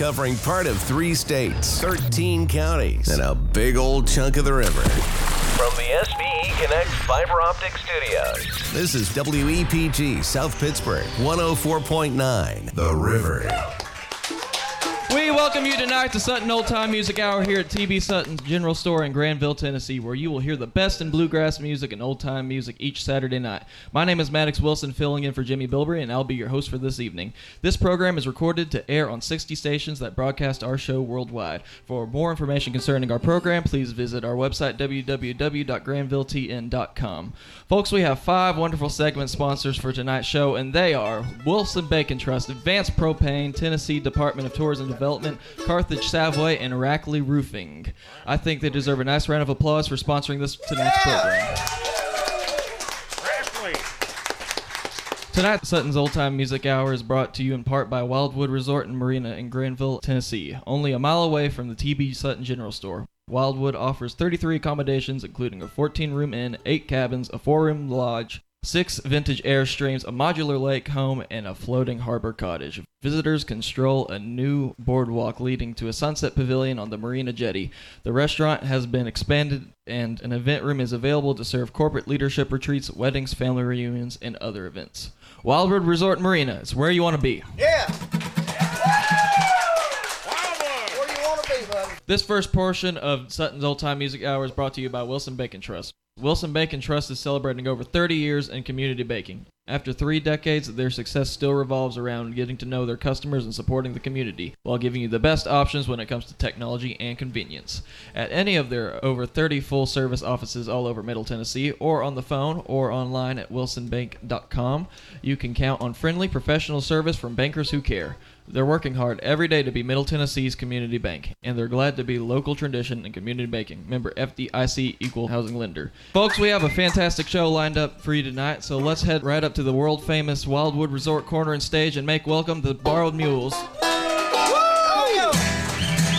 covering part of 3 states, 13 counties, and a big old chunk of the river. From the SVE Connect Fiber Optic Studios, this is WEPG South Pittsburgh, 104.9, The River. We welcome you tonight to Sutton Old Time Music Hour here at TB Sutton's General Store in Granville, Tennessee, where you will hear the best in bluegrass music and old time music each Saturday night. My name is Maddox Wilson, filling in for Jimmy Bilbrey, and I'll be your host for this evening. This program is recorded to air on 60 stations that broadcast our show worldwide. For more information concerning our program, please visit our website, www.granvilletn.com. Folks, we have 5 wonderful segment sponsors for tonight's show, and they are Wilson Bacon Trust, Advanced Propane, Tennessee Department of Tourism Development, Carthage Savoy, and Rackley Roofing. I think they deserve a nice round of applause for sponsoring this tonight's program. Tonight, Sutton's Old Time Music Hour is brought to you in part by Wildwood Resort and Marina in Granville, Tennessee, only a mile away from the TB Sutton General Store. Wildwood offers 33 accommodations, including a 14-room inn, 8 cabins, a 4-room lodge, 6 vintage Airstreams, a modular lake home, and a floating harbor cottage. Visitors can stroll a new boardwalk leading to a sunset pavilion on the Marina Jetty. The restaurant has been expanded, and an event room is available to serve corporate leadership retreats, weddings, family reunions, and other events. Wildwood Resort and Marina, it's where you want to be. Yeah! Where you want to be, buddy? This first portion of Sutton's Old Time Music Hour is brought to you by Wilson Bacon Trust. Wilson Bacon Trust is celebrating over 30 years in community baking. After 3 decades, their success still revolves around getting to know their customers and supporting the community, while giving you the best options when it comes to technology and convenience. At any of their over 30 full-service offices all over Middle Tennessee, or on the phone, or online at wilsonbank.com, you can count on friendly, professional service from bankers who care. They're working hard every day to be Middle Tennessee's community bank, and they're glad to be local tradition and community banking. Member FDIC Equal Housing Lender. Folks, we have a fantastic show lined up for you tonight, so let's head right up to the world-famous Wildwood Resort Corner and Stage and make welcome the Borrowed Mules.